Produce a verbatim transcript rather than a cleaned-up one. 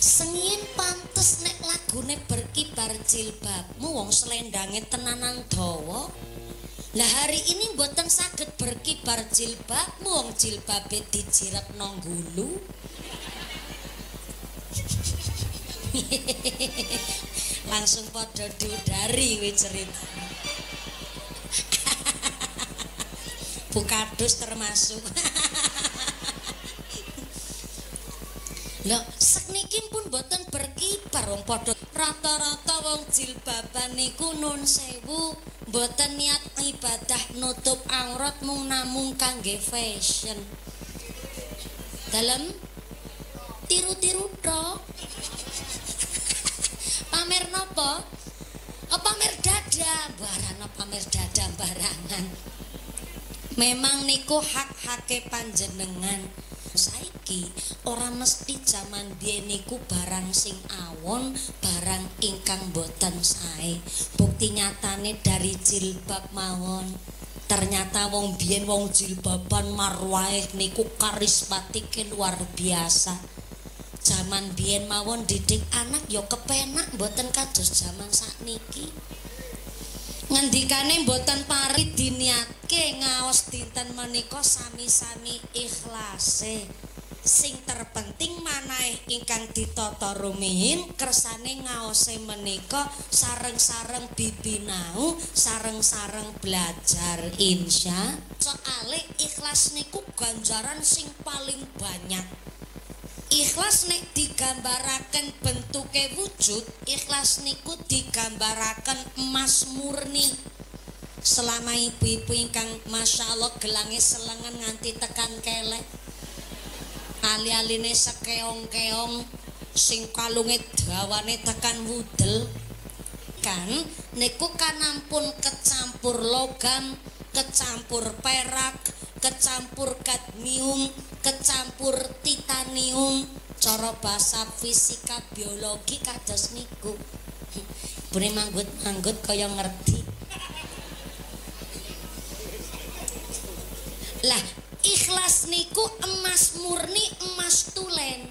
Sengin pantes nek lagune berkibar jilbabmu wong selendange tenanan dawa. Lah hari ini mboten saged berkibar jilbabmu wong jilbabe dijiret nang gulu. Langsung padha diudari kuwi cerita. Bukadus termasuk. Lho, sakniki pun boten berkibar wong padha rata-rata wong jilbaban niku nun sewu boten niat ibadah nutup aurat mung namung kangge fashion. Dalem tiru-tiru tok. Pamer napa? Pamer dada, barana pamer dada barangan. Memang niku hak-hake panjenengan. Saiki ora mesti jaman biyen niku barang sing awon, barang ingkang boten sae. Bukti nyatane dari jilbab mawon. Ternyata wong biyen wong jilbaban marwaeh niku karismatike luar biasa. Jaman biyen mawon didik anak ya kepenak boten kados jaman sakniki. Ngendikane mboten pari diniatke ngaos dinten menika sami-sami ikhlase. Sing terpenting manahe ingkang ditata rumiyin kersane ngaose menika sareng-sareng bibinau, sareng-sareng belajar insya. Soale ikhlas niku ganjaran sing paling banyak. Ikhlas nek digambaraken bentuke wujud, ikhlas niku digambaraken emas murni. Selama ibu-ibu ingkang Masya Allah gelange selengen nganti tekan kelek, ali-aline sekeong-keong, sing kalunge dawane tekan wudel, kan niku kan ampun kecampur logam, kecampur perak, kecampur kadmium, kecampur titanium. Cara bahasa fisika biologi kados niku. Bune manggut-manggut kaya ngerti. Lah, ikhlas niku emas murni, emas tulen.